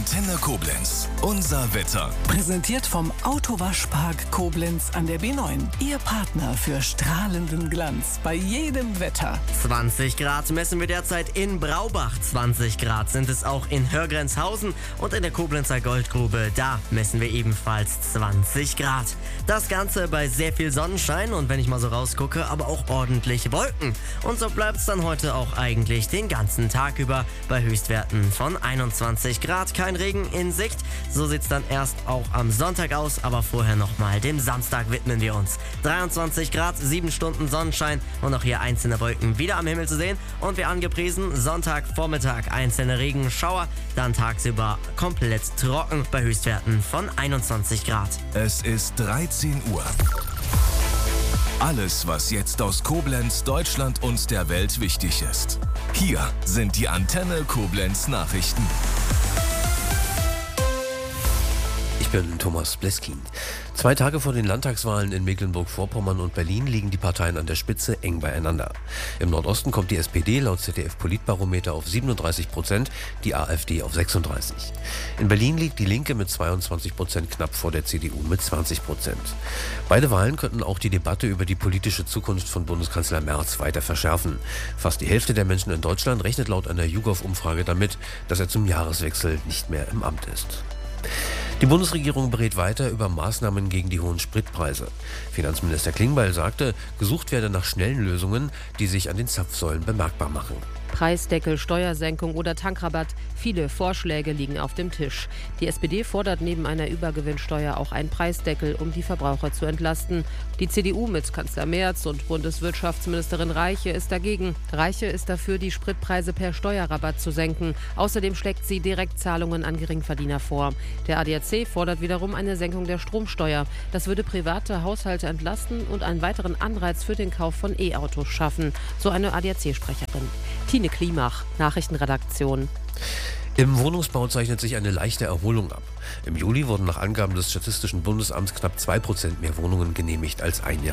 Antenne Koblenz. Unser Wetter. Präsentiert vom Autowaschpark Koblenz an der B9. Ihr Partner für strahlenden Glanz bei jedem Wetter. 20 Grad messen wir derzeit in Braubach. 20 Grad sind es auch in Hörgrenzhausen und in der Koblenzer Goldgrube. Da messen wir ebenfalls 20 Grad. Das Ganze bei sehr viel Sonnenschein und wenn ich mal so rausgucke, aber auch ordentlich Wolken. Und so bleibt es dann heute auch eigentlich den ganzen Tag über bei Höchstwerten von 21 Grad. Kein Regen in Sicht. So sieht es dann erst auch am Sonntag aus, aber vorher nochmal dem Samstag widmen wir uns. 23 Grad, 7 Stunden Sonnenschein und auch hier einzelne Wolken wieder am Himmel zu sehen. Und wir angepriesen, Sonntagvormittag einzelne Regenschauer, dann tagsüber komplett trocken bei Höchstwerten von 21 Grad. Es ist 13 Uhr. Alles, was jetzt aus Koblenz, Deutschland und der Welt wichtig ist. Hier sind die Antenne Koblenz Nachrichten. Ich bin Thomas Bleskin. 2 Tage vor den Landtagswahlen in Mecklenburg-Vorpommern und Berlin liegen die Parteien an der Spitze eng beieinander. Im Nordosten kommt die SPD laut ZDF-Politbarometer auf 37%, die AfD auf 36%. In Berlin liegt die Linke mit 22% knapp vor der CDU mit 20%. Beide Wahlen könnten auch die Debatte über die politische Zukunft von Bundeskanzler Merz weiter verschärfen. Fast die Hälfte der Menschen in Deutschland rechnet laut einer YouGov-Umfrage damit, dass er zum Jahreswechsel nicht mehr im Amt ist. Die Bundesregierung berät weiter über Maßnahmen gegen die hohen Spritpreise. Finanzminister Klingbeil sagte, gesucht werde nach schnellen Lösungen, die sich an den Zapfsäulen bemerkbar machen. Preisdeckel, Steuersenkung oder Tankrabatt. Viele Vorschläge liegen auf dem Tisch. Die SPD fordert neben einer Übergewinnsteuer auch einen Preisdeckel, um die Verbraucher zu entlasten. Die CDU mit Kanzler Merz und Bundeswirtschaftsministerin Reiche ist dagegen. Reiche ist dafür, die Spritpreise per Steuerrabatt zu senken. Außerdem schlägt sie Direktzahlungen an Geringverdiener vor. Der ADAC fordert wiederum eine Senkung der Stromsteuer. Das würde private Haushalte entlasten und einen weiteren Anreiz für den Kauf von E-Autos schaffen. So eine ADAC-Sprecherin. Tine Klimach, Nachrichtenredaktion. Im Wohnungsbau zeichnet sich eine leichte Erholung ab. Im Juli wurden nach Angaben des Statistischen Bundesamts knapp 2% mehr Wohnungen genehmigt als ein Jahr